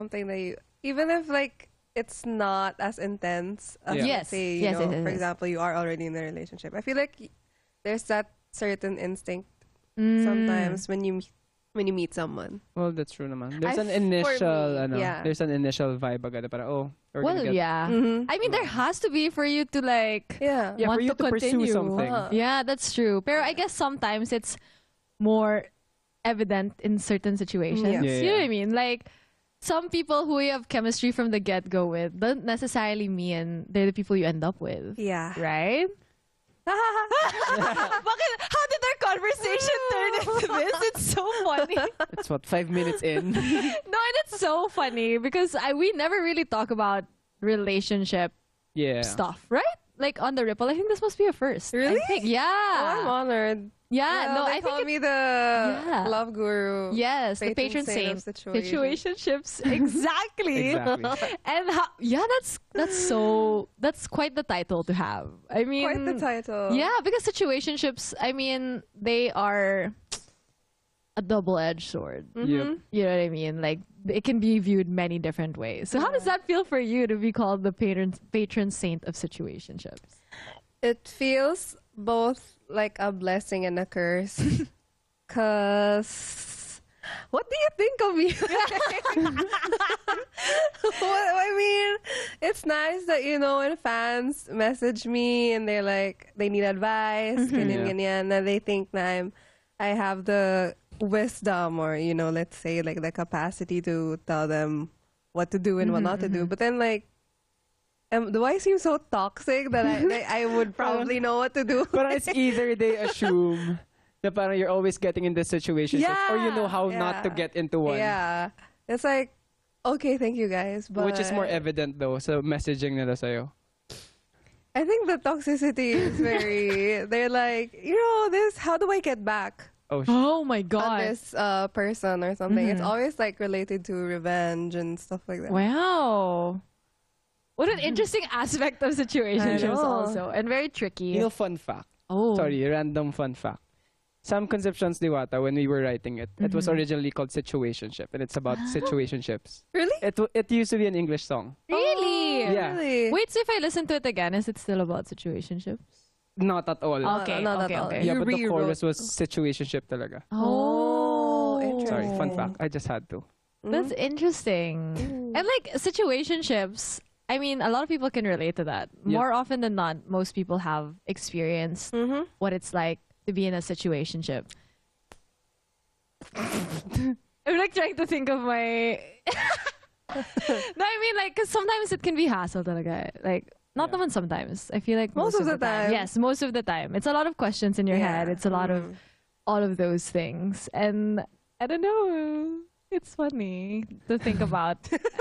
something that you, even if like it's not as intense as Yeah. let's say, you Yes, know, yes, yes, for yes. example, you are already in a relationship. I feel like there's that certain instinct Mm. sometimes when you meet someone. Well, that's true naman. There's I- an for initial, me, yeah. there's an initial vibe agad. Para, oh, we're Well, gonna get... yeah. Mhm. I mean, there has to be for you to like Yeah. Yeah, want for you to pursue continue. something. Yeah, that's true. Pero I guess sometimes it's more evident in certain situations. Yeah. Yeah, You know yeah. what I mean? Like some people who you have chemistry from the get go with don't necessarily mean they're the people you end up with. Yeah. Right? Bakit? How did our conversation turn into this? It's so funny. It's what, 5 minutes in? No, and it's so funny because we never really talk about relationship Yeah. stuff, right? Like on the Ripple, I think this must be a first. Really? I think, yeah. Oh, I'm honored. Yeah, Well, no, they I call think me the Yeah. love guru. yes, the patron saint of situation. situationships. Exactly. Exactly. And that's quite the title to have. I mean, Quite the title. yeah, because situationships, I mean, they are a double-edged sword. Yep. You know what I mean? Like it can be viewed many different ways. So how does that feel for you to be called the patron saint of situationships? It feels both like a blessing and a curse. Cause what do you think of me? I mean, it's nice that, you know, when fans message me and they're like, they need advice, ganyan, Yeah. ganyan, na they think na I have the wisdom or, you know, let's say like the capacity to tell them what to do and what not to do. But then like, do I seem so toxic that I would probably know what to do? But it's either they assume that parang you're always getting into situations or you know how not to yeah. get into one. Yeah. It's like, okay, thank you guys. But Which is more evident though sa messaging nila sa'yo. I think the toxicity is very, they're like, you know, this, how do I get back Oh, Oh my on god. this person or something? It's always like related to revenge and stuff like that. Wow. What an interesting aspect of situationships I know. also. And very tricky. You know, fun fact. oh. Sorry, random fun fact. Some Conceptions Diwata, when we were writing it, it was originally called Situationship, and it's about situationships. Really? It used to be an English song. Really? Yeah. Really? Wait, so if I listen to it again, is it still about situationships? Not at all. Okay, not okay, at all. okay. Yeah, You but the rewrote. chorus was situationship talaga. Oh, interesting. Sorry, fun fact. I just had to. That's interesting. And like situationships, I mean, a lot of people can relate to that. Yeah. More often than not, most people have experienced what it's like to be in a situationship. I'm like trying to think of my. No, I mean, like, because sometimes it can be hassle talaga. Like, not Yeah. even sometimes. I feel like Most of the time. Yes, most of the time. It's a lot of questions in your Yeah. head. It's a lot of all of those things. And I don't know. It's funny to think about.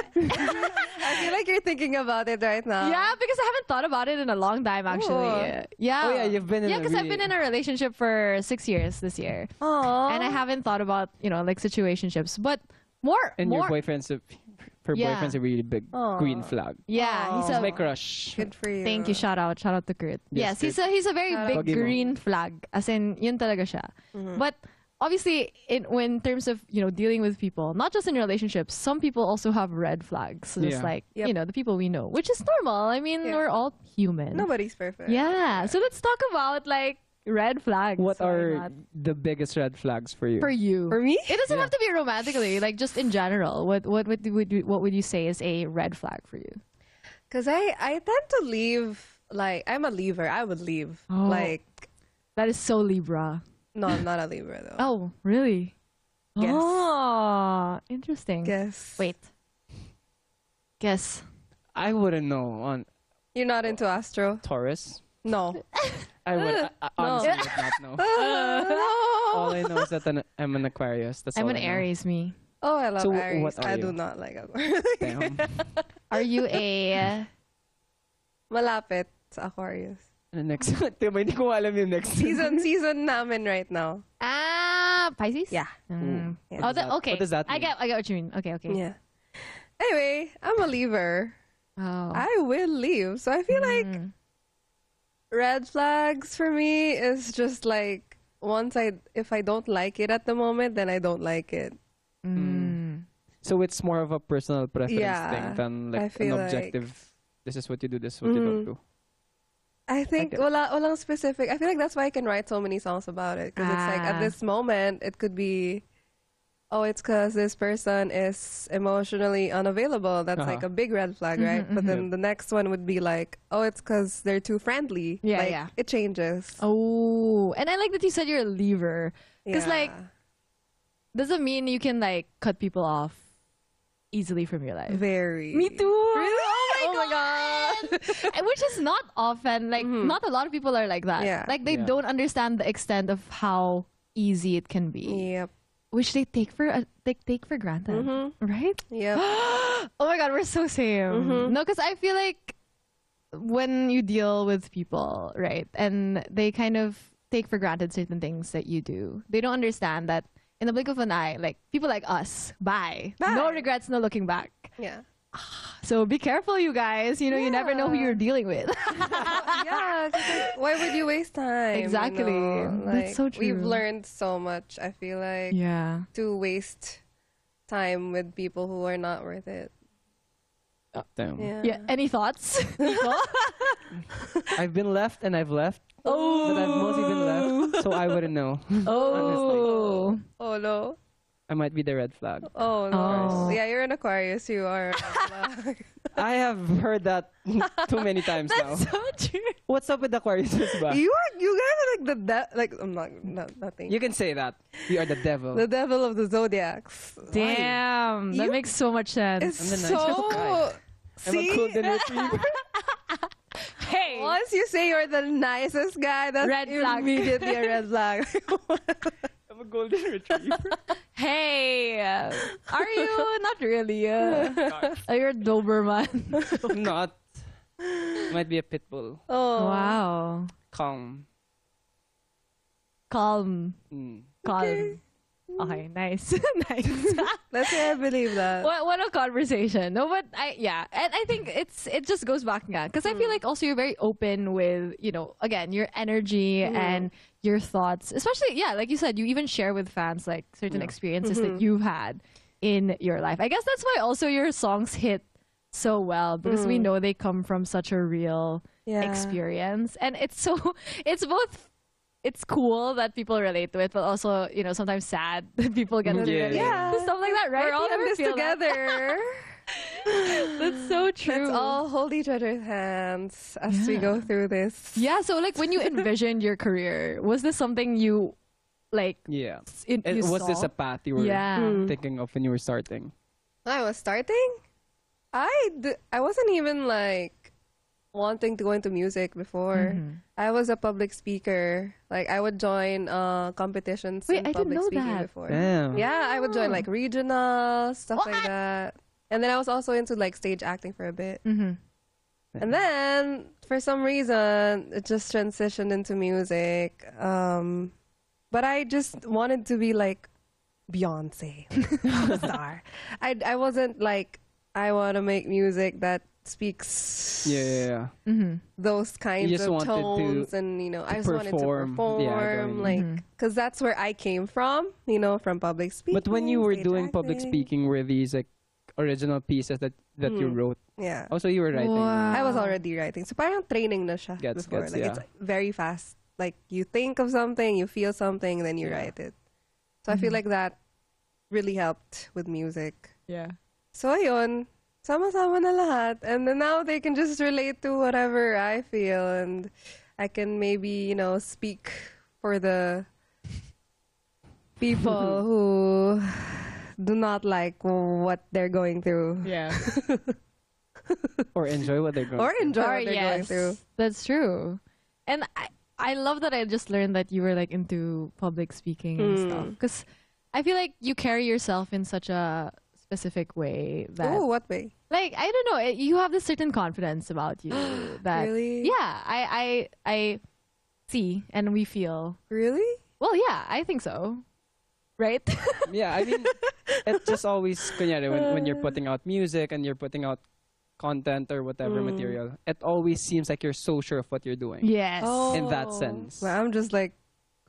I feel like you're thinking about it right now. Yeah, because I haven't thought about it in a long time, actually. Oh. Yeah. Oh, yeah, you've been in Yeah, a because I've really- been in a relationship for 6 years this year. Aww. And I haven't thought about, you know, like situationships. But more. And more, your boyfriend's her Yeah. boyfriend's a really big green flag. Yeah, he's He's a. my crush. Good for you. Thank you. Shout out to Kurt. Yes, Yes, he's a very big Pagi mo. green flag. As in, yun talaga siya. But obviously, in terms of, you know, dealing with people, not just in relationships, some people also have red flags. Just Yeah. like, Yep. you know, the people we know, which is normal. I mean, Yeah. we're all human. Nobody's perfect. Yeah. So let's talk about like red flags. What Why are not? the biggest red flags for you? For you? For me? It doesn't Yeah. have to be romantically. Like just in general, what would you say is a red flag for you? Because I tend to leave, like, I'm a leaver. I would leave. Oh. Like, That is so Libra. no, I'm not a Libra though. Oh, really? Yes. Oh, interesting. Guess. Wait. Guess. I wouldn't know on You're not into Astro? Taurus. No. I would I honestly would not know. All I know is that I'm an Aquarius. That's I'm all an I know. Aries, me. Oh, I love So, Aries. what are I you? do not like Aquarius. Damn. Are you a Malapit sa Aquarius. Ano next? Diba, hindi ko alam yung next. Season namin right now. Pisces? Yeah. Mm. Yeah. Oh, What does that- okay. what does that I mean? get what you mean. Okay, okay. Yeah. Anyway, I'm a leaver. Oh. I will leave. So I feel like red flags for me is just like if I don't like it at the moment, then I don't like it. Mm. So it's more of a personal preference Yeah, thing than I like an feel like- objective. This is what you do. This is what you don't do. I think get it. walang specific. I feel like that's why I can write so many songs about it. Because it's like Ah. at this moment, it could be, oh, it's because this person is emotionally unavailable. That's like Uh-huh. a big red flag, right? But then the next one would be like, oh, it's because they're too friendly. Yeah, like, yeah. It changes. Oh, and I like that you said you're a lever. Because like, doesn't mean you can like cut people off easily from your life. very. Me too. Really? Oh my god. Which is not often. Like, not a lot of people are like that. Yeah. Like, they Yeah. don't understand the extent of how easy it can be, Yep. which they take for granted, right? Yep. Oh my god, we're so same. No, because I feel like when you deal with people, right, and they kind of take for granted certain things that you do, they don't understand that in the blink of an eye, like people like us, bye. No Bye. regrets, no looking back. Yeah. So be careful, you guys. You know, you never know who Yeah. you're dealing with. Yeah. 'Cause, like, why would you waste time? you Exactly. know? That's so We've true. learned so much. I feel like Yeah. to waste time with people who are not worth it. Damn. Yeah. Yeah. Any thoughts, Nico? I've been left and I've left. But I've mostly been left, so I wouldn't know. Oh. Oh no. I might be the red flag. Oh no. Oh. Yeah, you're an Aquarius. You are. I have heard that too many times now. That's so true. What's up with Aquarius, ba? you guys are like like I'm not nothing. You can say that. We are the devil. The devil of the zodiacs. Damn. That You- makes so much sense. It's I'm the nicest guy. so. I'm a See, golden retriever. Hey. once you say you're the nicest guy, that's Red flag. immediately a red flag. I'm a golden retriever. Hey. Are you? Not really. You're a Doberman. I'm not. Might be a pit bull. Oh Wow. Calm. Calm. Mm. Calm. Okay, nice. Nice. Let's say I believe that. What a conversation. No, but and I think it just goes back again because I feel like also you're very open with, you know, again, your energy and your thoughts, especially like you said, you even share with fans like certain experiences that you've had in your life. I guess that's why also your songs hit so well because we know they come from such a real Yeah. experience, and it's both. It's cool that people relate to it, but also, you know, sometimes sad that people get to Yeah. relate Yeah. to stuff like that, right? We're all You in ever this feel that? together. That's so true. Let's all hold each other's hands as we Yeah. go through this. Yeah, so like when you envisioned your career, was this something you like Yeah. you Was this saw? a path you were Yeah. thinking of when you were starting? When I was starting, I wasn't even like wanting to go into music before. I was a public speaker. Like I would join competitions Wait, in I didn't public know speaking that. before. Damn. Yeah, I would join like regional stuff like What? that. And then I was also into like stage acting for a bit. Mm-hmm. And then for some reason it just transitioned into music. But I just wanted to be like Beyonce, star. I wasn't like I want to make music that speaks Yeah. those kinds just of wanted to- tones, and you know, I just wanted to perform. perform, Yeah, going- like because that's where I came from. You know, from public speaking. But when you were stage doing public acting. speaking, were these like original pieces that you wrote? yeah. Also, you were writing. Wow. I was already writing. So parang training na siya Gets, before. gets, Like yeah. it's very fast. Like you think of something, you feel something, then you Yeah. write it. So I feel like that really helped with music. Yeah. So ayun, sama-sama na lahat. And then now they can just relate to whatever I feel, and I can maybe, you know, speak for the people who do not like what they're going through. Yeah. Or enjoy what they're going Or through. enjoy what they're going yes, through. that's true. And I love that I just learned that you were like into public speaking and stuff because I feel like you carry yourself in such a specific way that Oh, what way? like I don't know, you have this certain confidence about you that Really? yeah, I see and we feel. Really? Well, yeah, I think so. Right? Yeah, I mean, it's just always, kunyari, when you're putting out music and you're putting out content or whatever material, it always seems like you're so sure of what you're doing. Yes. In that sense. Well, I'm just like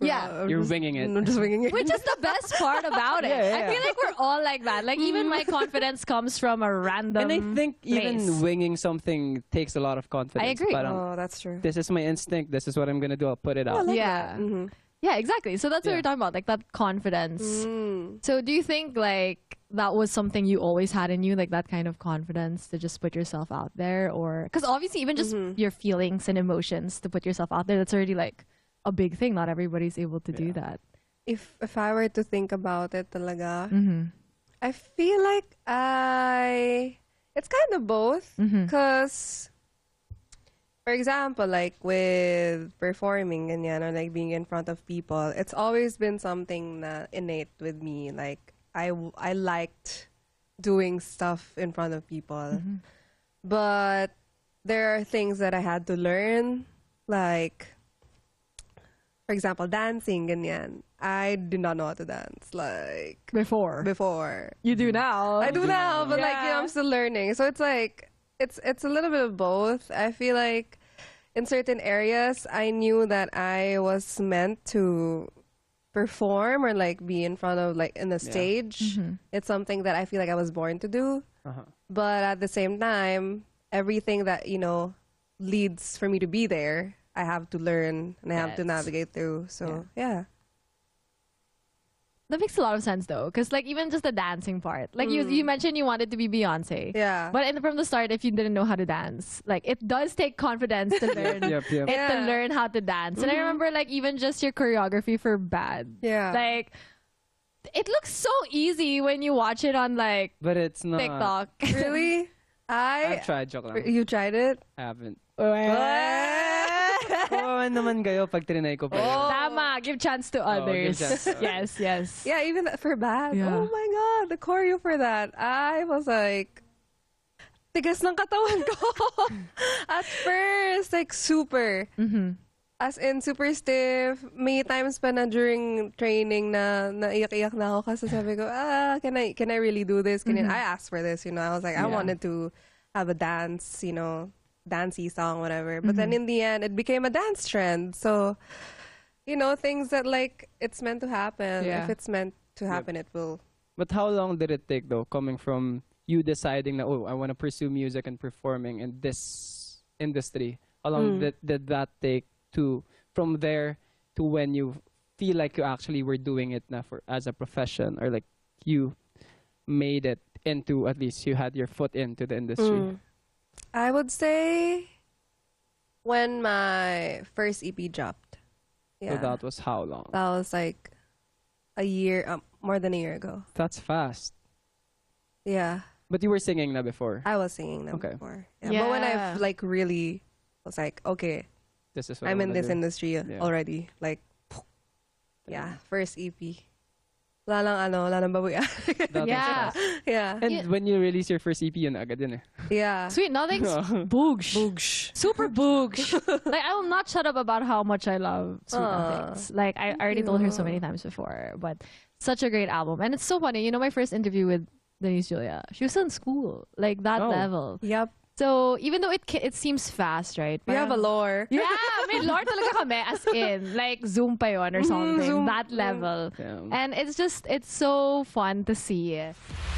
Yeah. You're winging it. I'm just winging it. Which is the best part about it. Yeah. I feel like we're all like that. Like even my confidence comes from a random. And I think even place. winging something takes a lot of confidence. I agree. Parang, Oh, that's true. this is my instinct. This is what I'm gonna do. I'll put it out. Yeah. Mm-hmm. Yeah, exactly. So that's what Yeah. we're talking about, like that confidence. Mm. So do you think like that was something you always had in you, like that kind of confidence to just put yourself out there? Or because obviously even just your feelings and emotions to put yourself out there, that's already like a big thing. Not everybody's able to do that. If I were to think about it talaga, Mm-hmm. I feel like it's kind of both. Because, for example, like with performing and or like being in front of people, it's always been something na innate with me. Like I liked doing stuff in front of people, but there are things that I had to learn, like, for example, dancing, ganyan. I did not know how to dance, like, before. You do now. I do now, but like, Yeah. I'm still learning. So it's like, it's a little bit of both. I feel like in certain areas, I knew that I was meant to perform or like be in front of like in the stage. It's something that I feel like I was born to do. Uh-huh. But at the same time, everything that, leads for me to be there, I have to learn and I have to Yes. navigate through. So, yeah. That makes a lot of sense though, because like even just the dancing part, like you mentioned you wanted to be Beyonce. Yeah. But from the start, if you didn't know how to dance, like it does take confidence to learn Yep. it to Yeah. learn how to dance. And I remember like even just your choreography for Bad. Yeah. Like it looks so easy when you watch it on like But it's not. TikTok. Really? I've tried. Joke lang. You tried it? I haven't. Yeah, Kawawan naman kayo pag trinay ko pa yun. Tama, give chance to others. give chance to others. Yes. even for Bad. Yeah. Oh my God, the choreo for that. I was like, tigas ng katawan ko. At first, like super. As in, super stiff. May times pa na during training na naiyak-iyak na ako kasi sabi ko, can I really do this? I asked for this, I was like, I Yeah. wanted to have a dance, dancey song, whatever. But then in the end, it became a dance trend. So, things that like, it's meant to happen. Yeah. If it's meant to happen, it will. But how long did it take though, coming from you deciding that, I want to pursue music and performing in this industry? How long did that take from there to when you feel like you actually were doing it now as a profession, or like you made it into, at least you had your foot into the industry? I would say when my first EP dropped. So that was how long? That was like a year, more than a year ago. That's fast. Yeah, But you were singing na before. I was singing them Okay. before. Yeah. But when Yeah. I like really was like, okay, This is what I'm I in wanna this do. industry already. Like, yeah, first EP. Wala nang babuyan. That was Yeah. fast. Yeah, And Yeah. when you release your first EP, yun agad yun eh. yeah. Sweet, nothing's boogsh. Super boogsh. Like I will not shut up about how much I love Sweet Nothings. Like I already told her so many times before, but such a great album. And it's so funny. My first interview with Denise Julia, she was still in school, like that Oh. level. Yep. So even though it seems fast, right? We have a Parang- lore. Yeah, may lore talaga kami, as in, like Zoom pa yun or something, Zoom. that level. Yeah. And it's so fun to see.